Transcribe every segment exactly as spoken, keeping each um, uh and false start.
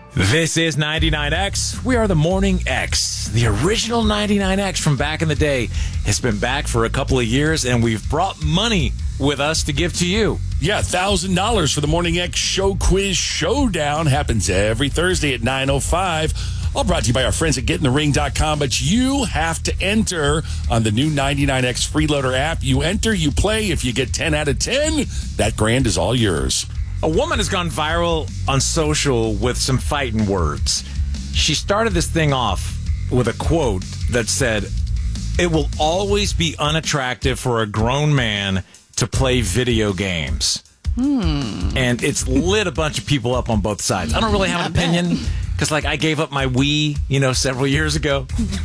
This is ninety-nine X. We are the Morning X. The original ninety-nine X from back in the day has been back for a couple of years, and we've brought money with us to give to you. Yeah, one thousand dollars for the Morning X Show Quiz Showdown. Happens every Thursday at nine oh five. All brought to you by our friends at get in the ring dot com. But you have to enter on the new ninety-nine X Freeloader app. You enter, you play. If you get ten out of ten, that grand is all yours. A woman has gone viral on social with some fighting words. She started this thing off with a quote that said, "It will always be unattractive for a grown man to play video games." Hmm. And it's lit a bunch of people up on both sides. I don't really have an opinion because, like, I gave up my Wii, you know, several years ago.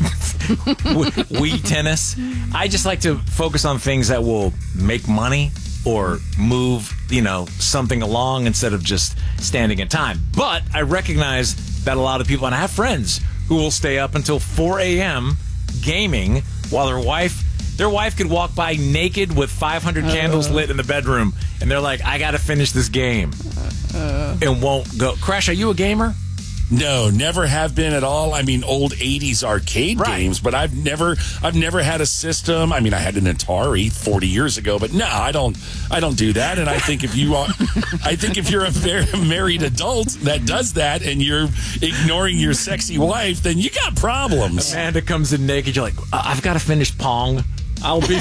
Wii tennis. I just like to focus on things that will make money or move, you know, something along instead of just standing in time. But I recognize that a lot of people, and I have friends who will stay up until four a.m. gaming while their wife, their wife could walk by naked with five hundred uh, candles lit in the bedroom, and they're like, I got to finish this game, uh, and won't go. Crash, are you a gamer? No, never have been at all. I mean, old eighties arcade right. games, but I've never, I've never had a system. I mean, I had an Atari forty years ago, but no, I don't, I don't do that. And I think if you are, I think if you're a married adult that does that and you're ignoring your sexy wife, then you got problems. Amanda comes in naked. You're like, I've got to finish Pong. I'll be,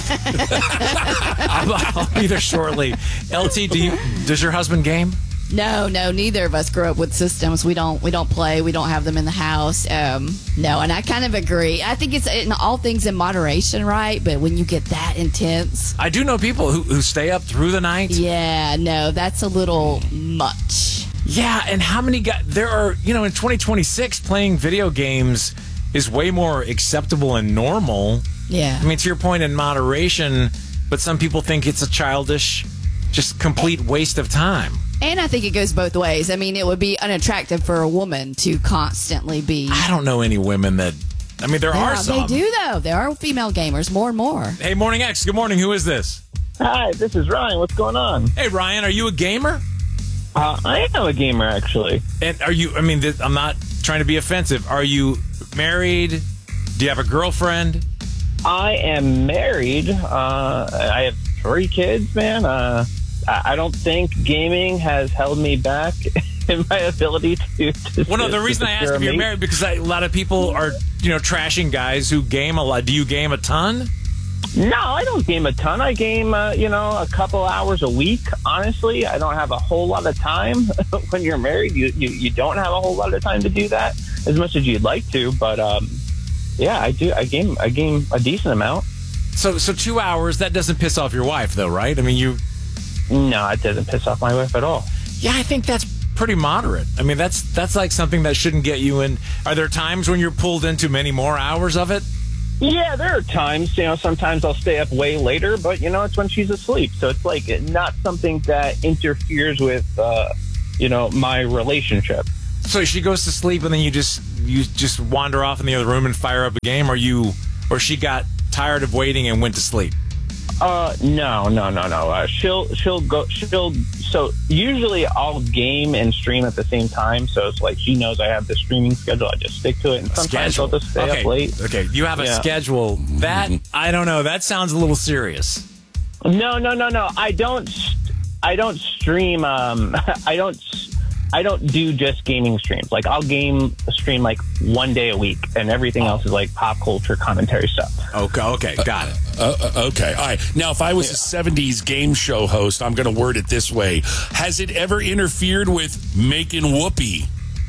I'll, I'll be there shortly. L T, do you, does your husband game? No, no, neither of us grew up with systems. We don't we don't play. We don't have them in the house. Um, no, and I kind of agree. I think it's in all things in moderation, right? But when you get that intense. I do know people who, who stay up through the night. Yeah, no, that's a little much. Yeah, and how many guys, there are, you know, in twenty twenty-six, playing video games is way more acceptable and normal. Yeah. I mean, to your point, in moderation, but some people think it's a childish, just complete waste of time. And I think it goes both ways. I mean, it would be unattractive for a woman to constantly be... I don't know any women that... I mean, there yeah, are some. They do, though. There are female gamers, more and more. Hey, Morning X. Good morning. Who is this? Hi, this is Ryan. What's going on? Hey, Ryan. Are you a gamer? Uh, I am a gamer, actually. And are you... I mean, th- I'm not trying to be offensive. Are you married? Do you have a girlfriend? I am married. Uh, I have three kids, man. Uh... I don't think gaming has held me back in my ability to. to well, no, the to reason I ask if you're married because I, a lot of people are, you know, trashing guys who game a lot. Do you game a ton? No, I don't game a ton. I game, uh, you know, a couple hours a week. Honestly, I don't have a whole lot of time. When you're married, you, you you don't have a whole lot of time to do that as much as you'd like to. But um, yeah, I do. I game. I game a decent amount. So, so two hours. That doesn't piss off your wife, though, right? I mean, you. No, it doesn't piss off my wife at all. Yeah, I think that's pretty moderate. I mean, that's that's like something that shouldn't get you in. Are there times when you're pulled into many more hours of it? Yeah, there are times. You know, sometimes I'll stay up way later, but, you know, it's when she's asleep. So it's like not something that interferes with, uh, you know, my relationship. So she goes to sleep and then you just you just wander off in the other room and fire up a game? Or you, or she got tired of waiting and went to sleep? Uh, no, no, no, no. Uh, she'll, she'll go, she'll, so usually I'll game and stream at the same time. So it's like she knows I have the streaming schedule. I just stick to it. And sometimes schedule. I'll just stay okay. up late. Okay. You have a yeah. schedule. That, I don't know. That sounds a little serious. No, no, no, no. I don't, I don't stream, um, I don't, I don't do just gaming streams. Like, I'll game stream like one day a week, and everything else is like pop culture commentary stuff. Okay, okay, got it. Uh, uh, okay, all right. Now, if I was yeah. a seventies game show host, I'm going to word it this way. Has it ever interfered with making whoopee?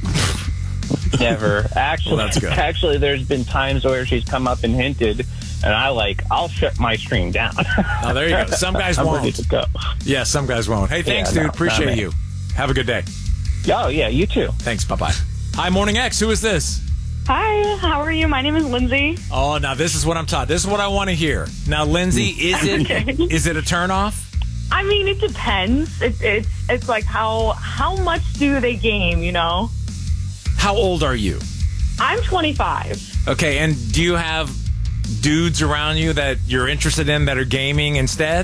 Never. Actually, well, that's good. Actually, there's been times where she's come up and hinted, and I like, I'll shut my stream down. Oh, there you go. Some guys I'm won't. Ready to go. Yeah, some guys won't. Hey, thanks, yeah, dude. No, Appreciate no, you. Have a good day. Oh, yeah, you too. Thanks. Bye-bye. Hi, Morning X. Who is this? Hi, how are you? My name is Lindsay. Oh, now this is what I'm taught. This is what I want to hear. Now, Lindsay, is it okay. is it a turnoff? I mean, it depends. It, it's it's like how how much do they game, you know? How old are you? I'm twenty-five. Okay, and do you have dudes around you that you're interested in that are gaming instead?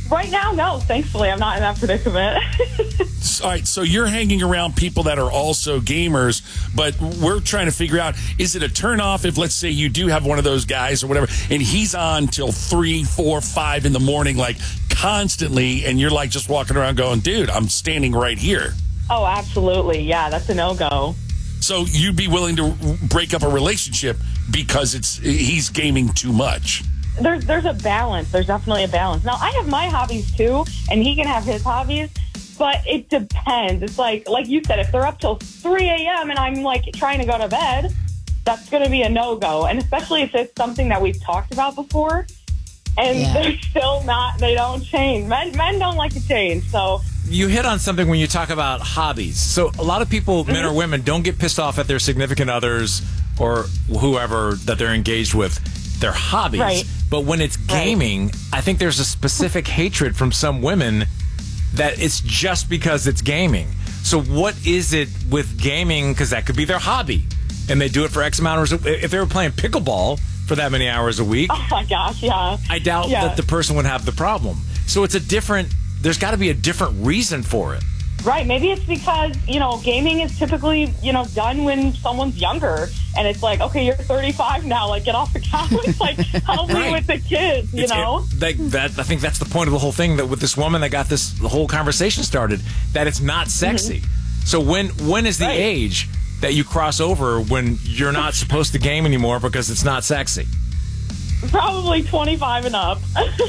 Right now, no. Thankfully, I'm not in that predicament. All right, so you're hanging around people that are also gamers, but we're trying to figure out, is it a turnoff if, let's say, you do have one of those guys or whatever, and he's on till three, four, five in the morning, like constantly, and you're like just walking around going, dude, I'm standing right here. Oh, absolutely. Yeah, that's a no-go. So you'd be willing to break up a relationship because it's he's gaming too much. There's there's a balance. There's definitely a balance. Now, I have my hobbies too, and he can have his hobbies, but it depends. It's like, like you said, if they're up till three a.m. and I'm like trying to go to bed, that's going to be a no-go. And especially if it's something that we've talked about before, and Yeah. they're still not, they don't change. Men, men don't like to change, so... You hit on something when you talk about hobbies. So a lot of people, men or women, don't get pissed off at their significant others or whoever that they're engaged with, their hobbies. Right. But when it's gaming, right. I think there's a specific hatred from some women that it's just because it's gaming. So what is it with gaming? Because that could be their hobby, and they do it for X amount of hours. If they were playing pickleball for that many hours a week, oh my gosh, yeah. I doubt yeah. that the person would have the problem. So it's a different... There's got to be a different reason for it. Right. Maybe it's because, you know, gaming is typically, you know, done when someone's younger. And it's like, okay, you're thirty-five now. Like, get off the couch. Like, help Right. me with the kids, you It's- know? It, that, that, I think that's the point of the whole thing, that with this woman that got this the whole conversation started, that it's not sexy. Mm-hmm. So when when is the Right. age that you cross over when you're not supposed to game anymore because it's not sexy? Probably twenty-five and up.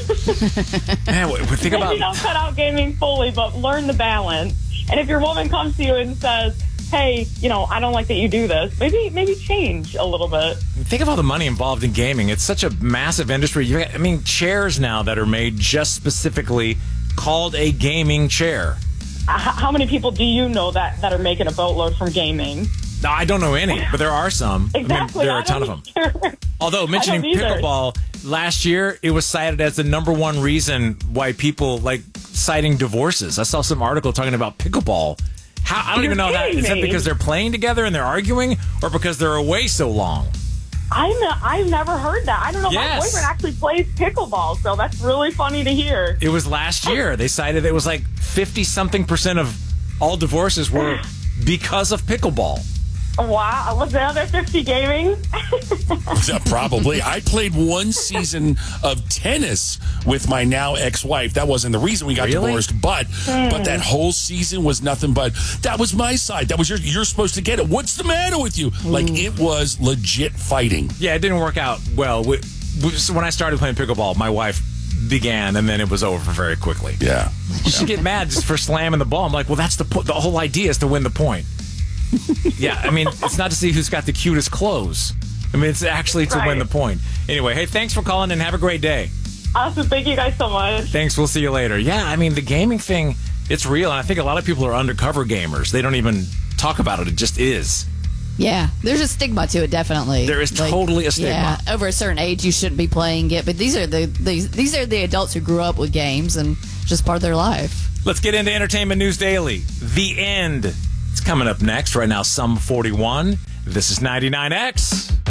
Man, what- what- think Maybe about... don't cut out gaming fully, but learn the balance. And if your woman comes to you and says, hey, you know, I don't like that you do this, maybe maybe change a little bit. Think of all the money involved in gaming. It's such a massive industry. You, I mean, chairs now that are made just specifically called a gaming chair. Uh, how many people do you know that, that are making a boatload from gaming? No, I don't know any, but there are some. Exactly. I mean, there are I a ton of them. either. Although, mentioning either. pickleball, last year it was cited as the number one reason why people like citing divorces. I saw some article talking about pickleball. How, I don't You're even know that. kidding Is that me. because they're playing together and they're arguing, or because they're away so long? I'm not, I've never heard that. I don't know. Yes. My boyfriend actually plays pickleball, so that's really funny to hear. It was last year. They cited it was like fifty-something percent of all divorces were because of pickleball. Wow. Was the other fifty gaming? Probably. I played one season of tennis with my now ex-wife. That wasn't the reason we got Really? divorced, but but that whole season was nothing but, that was my side. That was your, you're supposed to get it. What's the matter with you? Like, it was legit fighting. Yeah, it didn't work out well. We, we, so when I started playing pickleball, my wife began, and then it was over very quickly. Yeah. She'd get mad just for slamming the ball. I'm like, well, that's the po- the whole idea is to win the point. Yeah, I mean, it's not to see who's got the cutest clothes. I mean, it's actually to Right. win the point. Anyway, hey, thanks for calling and have a great day. Awesome. Thank you guys so much. Thanks. We'll see you later. Yeah, I mean, the gaming thing, it's real. And I think a lot of people are undercover gamers. They don't even talk about it. It just is. Yeah, there's a stigma to it, definitely. There is totally a stigma. Yeah, over a certain age, you shouldn't be playing it. But these are the these these are the adults who grew up with games and just part of their life. Let's get into Entertainment News Daily. The End. It's coming up next. Right now, Sum forty-one. This is ninety-nine X.